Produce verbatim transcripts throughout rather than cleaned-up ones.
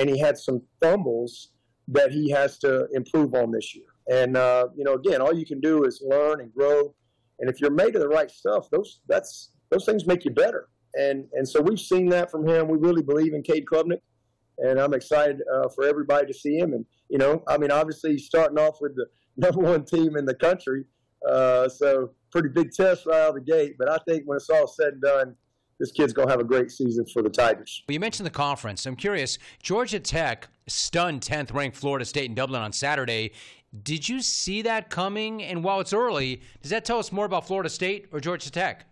and he had some fumbles that he has to improve on this year. And, uh, you know, again, all you can do is learn and grow. And if you're made of the right stuff, those that's those things make you better. And and so we've seen that from him. We really believe in Cade Klubnik, and I'm excited uh, for everybody to see him. And, you know, I mean, obviously he's starting off with the number one team in the country, uh, so pretty big test right out of the gate. But I think when it's all said and done, this kid's going to have a great season for the Tigers. Well, you mentioned the conference. I'm curious, Georgia Tech stunned tenth-ranked Florida State in Dublin on Saturday. Did you see that coming? And while it's early, does that tell us more about Florida State or Georgia Tech?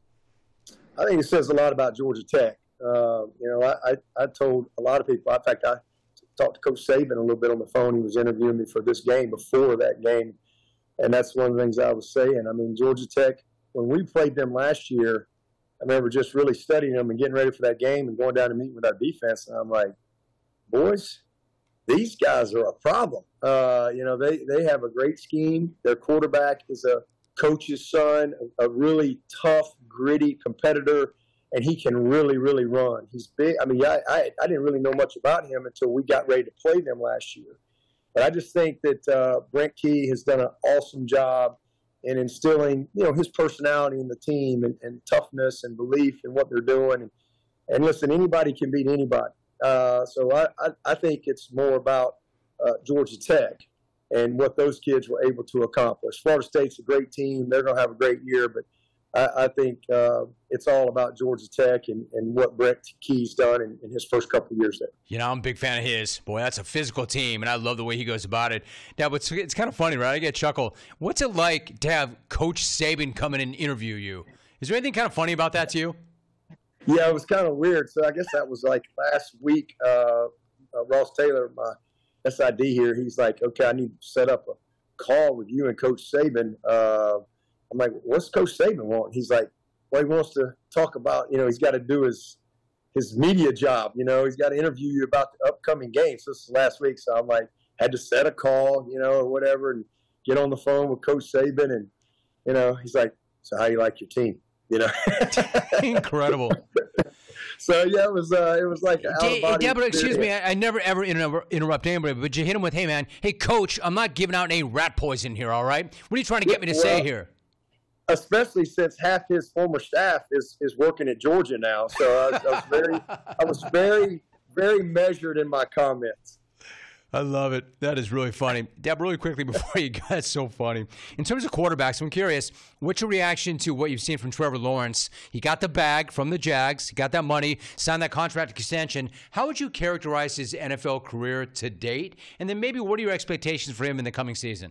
I think it says a lot about Georgia Tech. Uh, you know, I, I, I told a lot of people. In fact, I talked to Coach Saban a little bit on the phone. He was interviewing me for this game before that game, and that's one of the things I was saying. I mean, Georgia Tech, when we played them last year, I remember just really studying them and getting ready for that game and going down and meeting with our defense, and I'm like, boys, these guys are a problem. Uh, you know, they, they have a great scheme. Their quarterback is a coach's son, a, a really tough, gritty competitor, and he can really, really run. He's big. I mean, I, I, I didn't really know much about him until we got ready to play them last year. But I just think that uh, Brent Key has done an awesome job in instilling, you know, his personality in the team and, and toughness and belief in what they're doing. And, and listen, anybody can beat anybody. Uh, so I, I, I think it's more about uh, Georgia Tech and what those kids were able to accomplish. Florida State's a great team. They're going to have a great year, but I, I think uh, it's all about Georgia Tech and, and what Brett Key's done in, in his first couple of years there. You know, I'm a big fan of his. Boy, that's a physical team, and I love the way he goes about it. Now, but it's, it's kind of funny, right? I get a chuckle. What's it like to have Coach Saban come in and interview you? Is there anything kind of funny about that to you? Yeah, it was kind of weird. So I guess that was like last week. Uh, uh, Ross Taylor, my S I D here, he's like, okay, I need to set up a call with you and Coach Saban. Uh, I'm like, what's Coach Saban want? He's like, well, he wants to talk about, you know, he's got to do his his media job. You know, he's got to interview you about the upcoming game. So this is last week. So I'm like, had to set a call, you know, or whatever, and get on the phone with Coach Saban. And, you know, he's like, so how do you like your team? You know, incredible. So yeah, it was uh, it was like an out-of-body Deborah, excuse me, experience. I, I never ever inter- interrupt anybody, but you hit him with, "Hey man, hey coach, I'm not giving out any rat poison here, all right? What are you trying to get me to well, say here?" Especially since half his former staff is is working at Georgia now, so I was, I was very I was very very measured in my comments. I love it. That is really funny. Deb, really quickly before you go, that's so funny. In terms of quarterbacks, I'm curious, what's your reaction to what you've seen from Trevor Lawrence? He got the bag from the Jags. He got that money, signed that contract extension. How would you characterize his N F L career to date? And then maybe what are your expectations for him in the coming season?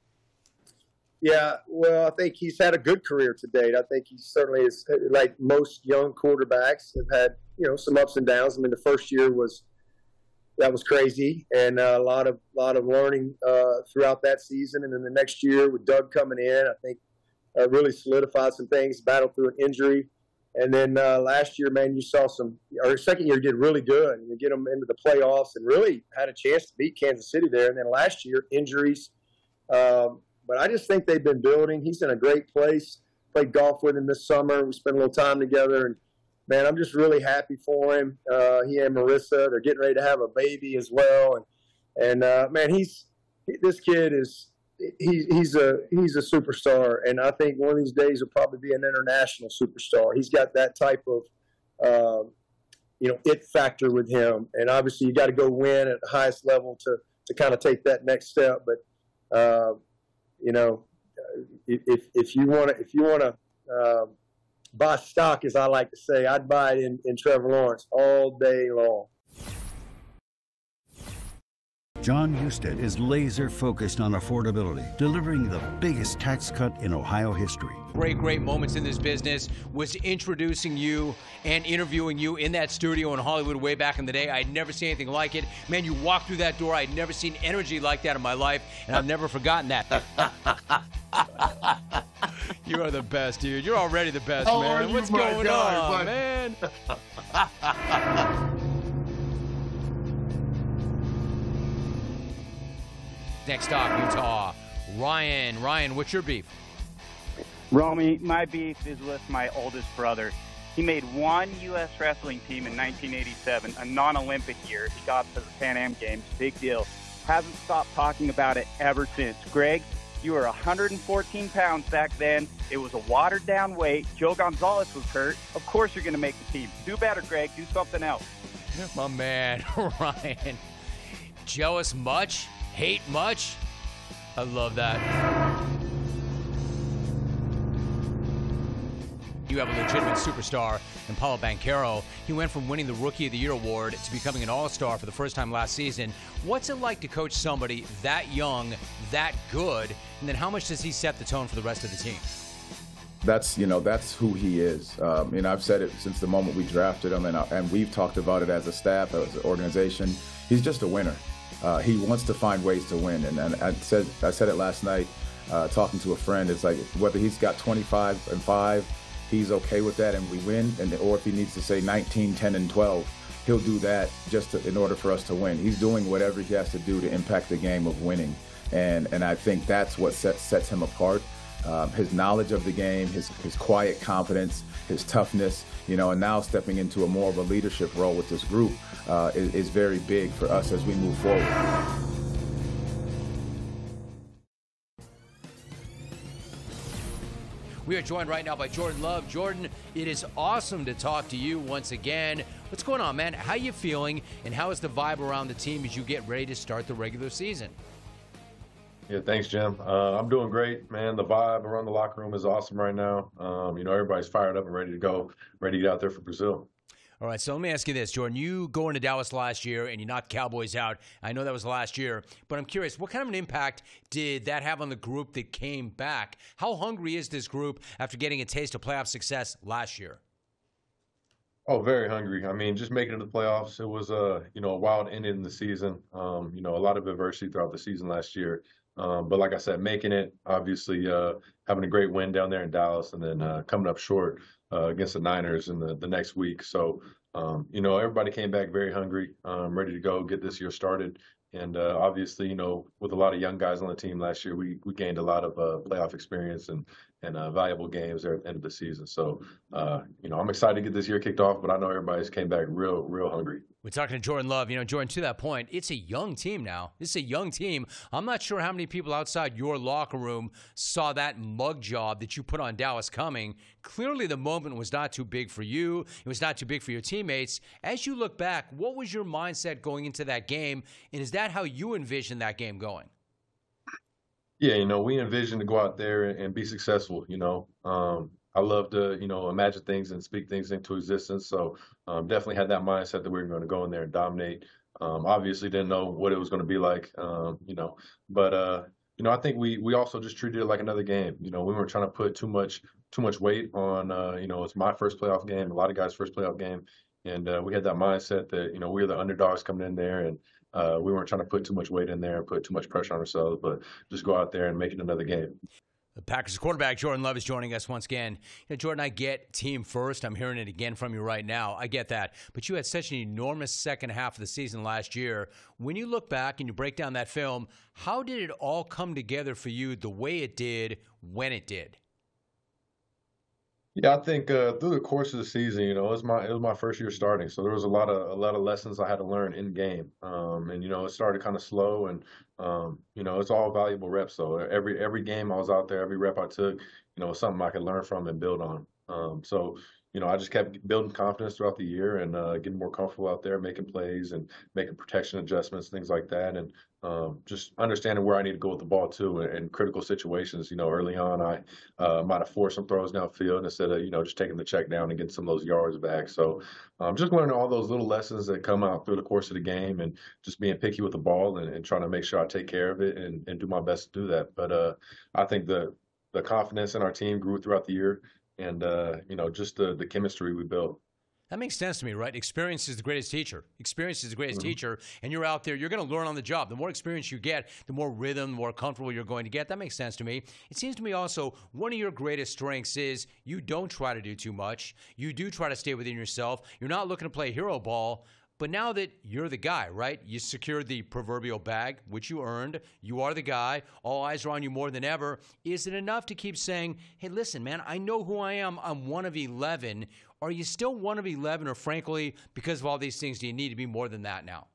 Yeah, well, I think he's had a good career to date. I think he certainly is, like most young quarterbacks, have had, you know, some ups and downs. I mean, the first year was that was crazy, and uh, a lot of lot of learning uh, throughout that season. And then the next year with Doug coming in, I think uh, really solidified some things, battled through an injury. And then uh, last year, man, you saw some – or second year, he did really good. And you get them into the playoffs and really had a chance to beat Kansas City there. And then last year, injuries. Um, but I just think they've been building. He's in a great place. Played golf with him this summer. We spent a little time together. And, man, I'm just really happy for him. Uh, he and Marissa, they're getting ready to have a baby as well. And, and uh, man, he's this kid is he, he's a he's a superstar. And I think one of these days he'll probably be an international superstar. He's got that type of, uh, you know, it factor with him. And obviously you got to go win at the highest level to, to kind of take that next step. But, uh, you know, if if you want to if you want to uh, buy stock, as I like to say, I'd buy it in, in Trevor Lawrence all day long. John Husted is laser focused on affordability, delivering the biggest tax cut in Ohio history. Great, great moments in this business was introducing you and interviewing you in that studio in Hollywood way back in the day. I'd never seen anything like it. Man, you walked through that door. I'd never seen energy like that in my life, and I've never forgotten that. You are the best, dude. You're already the best, How man. are you, What's my going guy, on, buddy? man? Next stop, Utah. Ryan. Ryan, what's your beef? Romy, my beef is with my oldest brother. He made one U S wrestling team in nineteen eighty-seven, a non-Olympic year. He got to the Pan Am Games. Big deal. Hasn't stopped talking about it ever since. Greg, you were one hundred fourteen pounds back then. It was a watered-down weight. Joe Gonzalez was hurt. Of course you're going to make the team. Do better, Greg. Do something else. My man, Ryan. Jealous much? Hate much? I love that. You have a legitimate superstar in Paolo Banchero. He went from winning the Rookie of the Year award to becoming an all-star for the first time last season. What's it like to coach somebody that young, that good, and then how much does he set the tone for the rest of the team? That's, you know, that's who he is. Um, and I've said it since the moment we drafted him, and, and we've talked about it as a staff, as an organization. He's just a winner. Uh, he wants to find ways to win. And, and I said I said it last night uh, talking to a friend. It's like whether he's got twenty-five and five, he's okay with that and we win, and or if he needs to say nineteen, ten, and twelve, he'll do that just to, in order for us to win. He's doing whatever he has to do to impact the game of winning, and and I think that's what set, sets him apart. Um, his knowledge of the game, his his quiet confidence, his toughness, you know, and now stepping into a more of a leadership role with this group uh, is, is very big for us as we move forward. We are joined right now by Jordan Love. Jordan, it is awesome to talk to you once again. What's going on, man? How you feeling, and how is the vibe around the team as you get ready to start the regular season? Yeah, thanks, Jim. Uh, I'm doing great, man. The vibe around the locker room is awesome right now. Um, you know, everybody's fired up and ready to go, ready to get out there for Brazil. All right, so let me ask you this, Jordan. You go into Dallas last year and you knocked Cowboys out. I know that was last year, but I'm curious, what kind of an impact did that have on the group that came back? How hungry is this group after getting a taste of playoff success last year? Oh, very hungry. I mean, just making it to the playoffs, it was a, you know, a wild ending in the season. Um, you know, a lot of adversity throughout the season last year. Um, but like I said, making it, obviously uh, having a great win down there in Dallas, and then uh, coming up short uh, against the Niners in the, the next week. So, um, you know, everybody came back very hungry, um, ready to go, get this year started. And uh, obviously, you know, with a lot of young guys on the team last year, we we gained a lot of uh, playoff experience and and uh, valuable games there at the end of the season. So, uh, you know, I'm excited to get this year kicked off, but I know everybody's came back real, real hungry. We're talking to Jordan Love. You know, Jordan, to that point, it's a young team now. It's a young team. I'm not sure how many people outside your locker room saw that mug job that you put on Dallas coming. Clearly, the moment was not too big for you. It was not too big for your teammates. As you look back, what was your mindset going into that game, and is that how you envisioned that game going? Yeah, you know, we envision to go out there and be successful, you know. Um, I love to, you know, imagine things and speak things into existence. So um, definitely had that mindset that we were going to go in there and dominate. Um, obviously didn't know what it was going to be like, um, you know, but, uh, you know, I think we we also just treated it like another game. You know, we weren't trying to put too much too much weight on, uh, you know, it's my first playoff game, a lot of guys' first playoff game. And uh, we had that mindset that, you know, we were the underdogs coming in there, and uh, we weren't trying to put too much weight in there and put too much pressure on ourselves, but just go out there and make it another game. The Packers quarterback, Jordan Love, is joining us once again. You know, Jordan, I get team first. I'm hearing it again from you right now. I get that. But you had such an enormous second half of the season last year. When you look back and you break down that film, how did it all come together for you the way it did when it did? Yeah, I think uh, through the course of the season, you know, it was my it was my first year starting, so there was a lot of a lot of lessons I had to learn in game, um, and you know, it started kind of slow, and um, you know, it's all valuable reps. So every every game I was out there, every rep I took, you know, was something I could learn from and build on. Um, so you know, I just kept building confidence throughout the year and uh, getting more comfortable out there, making plays and making protection adjustments, things like that, and um, just understanding where I need to go with the ball too in, in critical situations. You know, early on, I uh, might have forced some throws downfield instead of, you know, just taking the check down and getting some of those yards back. So um, just learning all those little lessons that come out through the course of the game, and just being picky with the ball and, and trying to make sure I take care of it and, and do my best to do that. But uh, I think the the confidence in our team grew throughout the year. And, uh, you know, just the, the chemistry we built. That makes sense to me, right? Experience is the greatest teacher. Experience is the greatest Mm-hmm. teacher, and you're out there, you're going to learn on the job. The more experience you get, the more rhythm, the more comfortable you're going to get. That makes sense to me. It seems to me also one of your greatest strengths is you don't try to do too much. You do try to stay within yourself. You're not looking to play hero ball, But now that you're the guy, right? You secured the proverbial bag, which you earned. You are the guy. All eyes are on you more than ever. Is it enough to keep saying, hey, listen, man, I know who I am. I'm one of eleven. Are you still one of eleven, or frankly, because of all these things, do you need to be more than that now?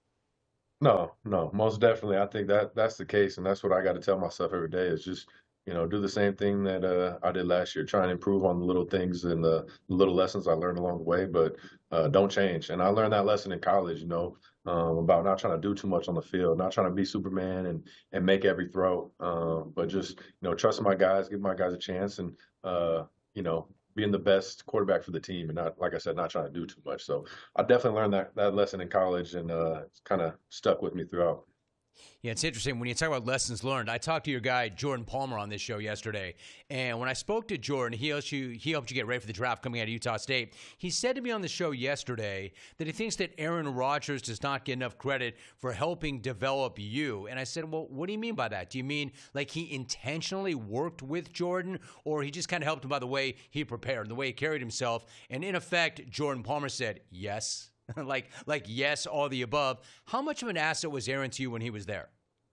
No, no, most definitely. I think that that's the case, and that's what I got to tell myself every day is just, you know, do the same thing that uh, I did last year, try and improve on the little things and the little lessons I learned along the way, but uh, don't change. And I learned that lesson in college, you know, um, about not trying to do too much on the field, not trying to be Superman and and make every throw, um, but just, you know, trusting my guys, give my guys a chance, and uh, you know, being the best quarterback for the team, and not, like I said, not trying to do too much. So I definitely learned that that lesson in college, and uh, it's kind of stuck with me throughout. Yeah, it's interesting. When you talk about lessons learned, I talked to your guy, Jordan Palmer, on this show yesterday. And when I spoke to Jordan, he helped you, he helped you get ready for the draft coming out of Utah State. He said to me on the show yesterday that he thinks that Aaron Rodgers does not get enough credit for helping develop you. And I said, well, what do you mean by that? Do you mean like he intentionally worked with Jordan, or he just kind of helped him by the way he prepared, the way he carried himself? And in effect, Jordan Palmer said, yes. like, like yes, all the above. How much of an asset was Aaron to you when he was there?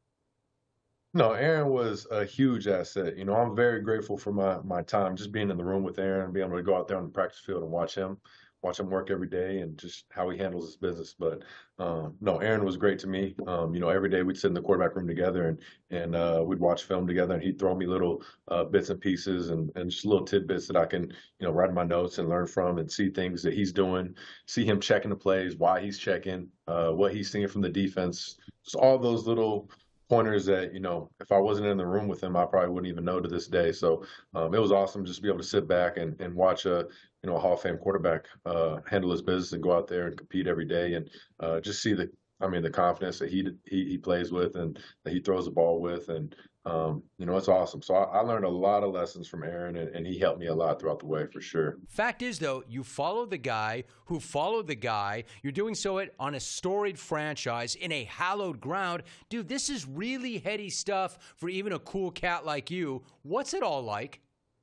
No, Aaron was a huge asset. You know, I'm very grateful for my my time just being in the room with Aaron, being able to go out there on the practice field and watch him, watch him work every day, and just how he handles his business. But um, no, Aaron was great to me. Um, you know, every day we'd sit in the quarterback room together, and and uh, we'd watch film together, and he'd throw me little uh, bits and pieces and and just little tidbits that I can, you know, write in my notes and learn from, and see things that he's doing, see him checking the plays, why he's checking, uh, what he's seeing from the defense, just all those little pointers that, you know, if I wasn't in the room with him, I probably wouldn't even know to this day. So um, it was awesome just to be able to sit back and, and watch a, you know, a Hall of Fame quarterback uh, handle his business and go out there and compete every day, and uh, just see the, I mean, the confidence that he, he he plays with and that he throws the ball with. And, um, you know, it's awesome. So I, I learned a lot of lessons from Aaron, and, and he helped me a lot throughout the way for sure. Fact is, though, you follow the guy who followed the guy. You're doing so it on a storied franchise in a hallowed ground. Dude, this is really heady stuff for even a cool cat like you. What's it all like?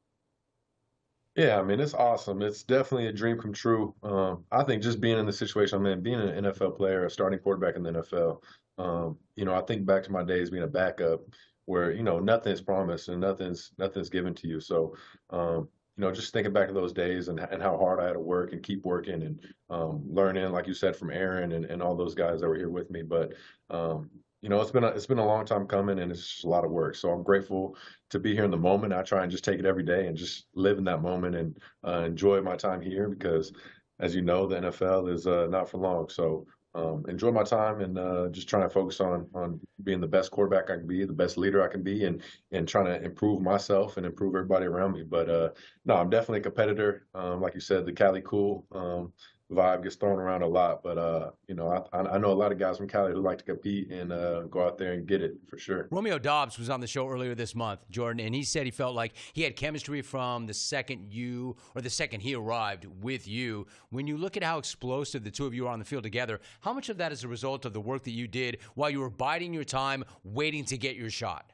Yeah, I mean, it's awesome. It's definitely a dream come true. Um, I think just being in the situation I'm in, being an N F L player, a starting quarterback in the N F L, um, you know, I think back to my days being a backup where, you know, nothing's promised and nothing's nothing's given to you. So, um, you know, just thinking back to those days and, and how hard I had to work and keep working and um, learning, like you said, from Aaron and, and all those guys that were here with me. But, um, you know, it's been a, it's been a long time coming, and it's just a lot of work. So I'm grateful to be here in the moment. I try and just take it every day and just live in that moment and uh, enjoy my time here, because, as you know, the N F L is uh, not for long. So um, enjoy my time and uh, just trying to focus on on being the best quarterback I can be, the best leader I can be, and and trying to improve myself and improve everybody around me. But uh, no, I'm definitely a competitor. Um, like you said, the Cali Cool Um, vibe gets thrown around a lot, but uh, you know, I, I know a lot of guys from Cali who like to compete and uh, go out there and get it for sure. Romeo Doubs was on the show earlier this month, Jordan, and he said he felt like he had chemistry from the second you or the second he arrived with you. When you look at how explosive the two of you are on the field together, how much of that is a result of the work that you did while you were biding your time, waiting to get your shot?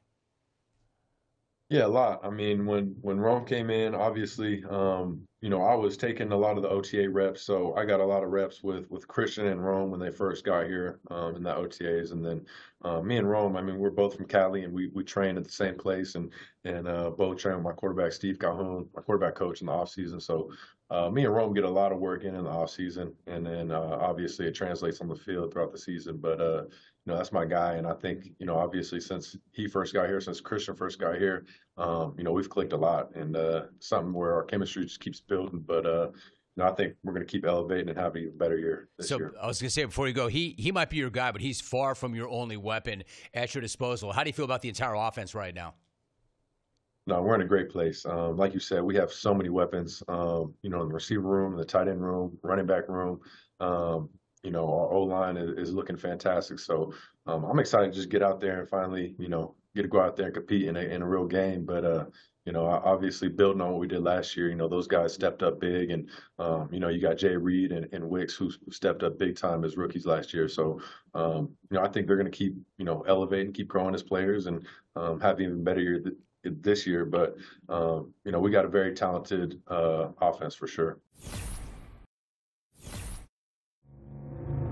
Yeah, a lot. I mean, when when Rome came in, obviously, um, you know, I was taking a lot of the O T A reps, so I got a lot of reps with with Christian and Rome when they first got here um, in the O T As, and then uh, me and Rome. I mean, we're both from Cali, and we we trained at the same place, and and uh, both trained with my quarterback Steve Calhoun, my quarterback coach in the off season. So uh, me and Rome get a lot of work in in the off season, and then uh, obviously it translates on the field throughout the season. But uh, you know, that's my guy, and I think, you know, obviously since he first got here, since Christian first got here, um, you know, we've clicked a lot, and uh, something where our chemistry just keeps building. But uh, you know, I think we're going to keep elevating and have a better year this so year. I was going to say before you go, he he might be your guy, but he's far from your only weapon at your disposal. How do you feel about the entire offense right now? No, we're in a great place. Um, like you said, we have so many weapons. Um, you know, in the receiver room, the tight end room, running back room. Um, you know, our O-line is, is looking fantastic. So um, I'm excited to just get out there and finally, you know, get to go out there and compete in a, in a real game. But, uh, you know, obviously building on what we did last year, you know, those guys stepped up big. And, um, you know, you got Jay Reed and, and Wicks who stepped up big time as rookies last year. So, um, you know, I think they're going to keep, you know, elevating, keep growing as players and um, have even better year th- this year. But, um, you know, we got a very talented uh, offense for sure.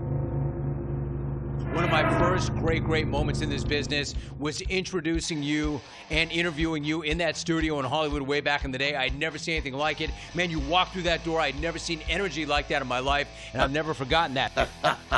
one of my first great, great moments in this business was introducing you and interviewing you in that studio in Hollywood way back in the day. I'd never seen anything like it. Man, you walked through that door. I'd never seen energy like that in my life, and I've never forgotten that.